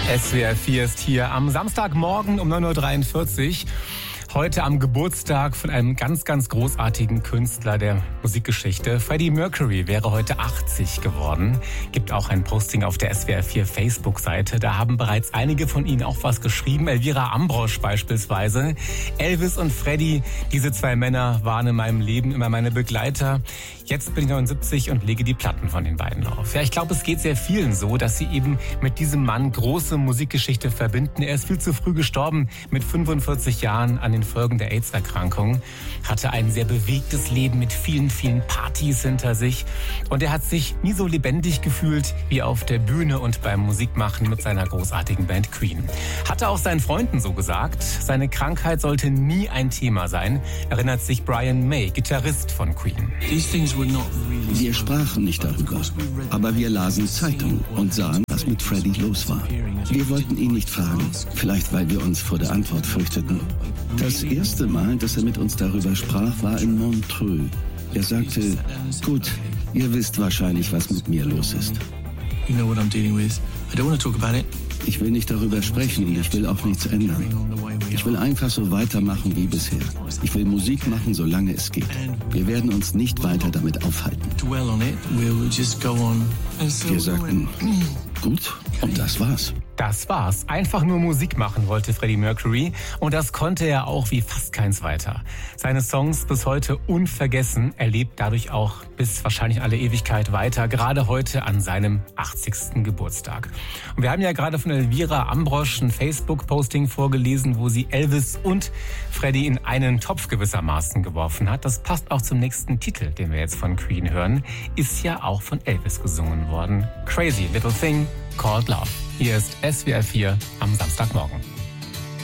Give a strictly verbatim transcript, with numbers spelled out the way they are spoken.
S W R vier ist hier am Samstagmorgen um neun Uhr dreiundvierzig. Heute am Geburtstag von einem ganz, ganz großartigen Künstler der Musikgeschichte. Freddie Mercury wäre heute achtzig geworden. Gibt auch ein Posting auf der S W R vier Facebook-Seite. Da haben bereits einige von Ihnen auch was geschrieben. Elvira Ambrosch beispielsweise. Elvis und Freddie, diese zwei Männer waren in meinem Leben immer meine Begleiter. Jetzt bin ich neunundsiebzig und lege die Platten von den beiden auf. Ja, ich glaube, es geht sehr vielen so, dass sie eben mit diesem Mann große Musikgeschichte verbinden. Er ist viel zu früh gestorben, mit fünfundvierzig Jahren an den Folgen der AIDS-Erkrankung. Hatte ein sehr bewegtes Leben mit vielen, vielen Partys hinter sich. Und er hat sich nie so lebendig gefühlt wie auf der Bühne und beim Musikmachen mit seiner großartigen Band Queen. Hatte auch seinen Freunden so gesagt, seine Krankheit sollte nie ein Thema sein, erinnert sich Brian May, Gitarrist von Queen. Wir sprachen nicht darüber, aber wir lasen Zeitungen und sahen, was mit Freddie los war. Wir wollten ihn nicht fragen, vielleicht weil wir uns vor der Antwort fürchteten. Das erste Mal, dass er mit uns darüber sprach, war in Montreux. Er sagte, gut, ihr wisst wahrscheinlich, was mit mir los ist. Ich will nicht darüber sprechen und ich will auch nichts ändern. Ich will einfach so weitermachen wie bisher. Ich will Musik machen, solange es geht. Wir werden uns nicht weiter damit aufhalten. Wir sagten, gut, und das war's. Das war's. Einfach nur Musik machen wollte Freddie Mercury. Und das konnte er auch wie fast keins weiter. Seine Songs bis heute unvergessen. Er lebt dadurch auch bis wahrscheinlich alle Ewigkeit weiter. Gerade heute an seinem achtzigsten Geburtstag. Und wir haben ja gerade von Elvira Ambrosch ein Facebook-Posting vorgelesen, wo sie Elvis und Freddie in einen Topf gewissermaßen geworfen hat. Das passt auch zum nächsten Titel, den wir jetzt von Queen hören. Ist ja auch von Elvis gesungen worden. Crazy Little Thing Called Love. Hier ist S W R vier am Samstagmorgen.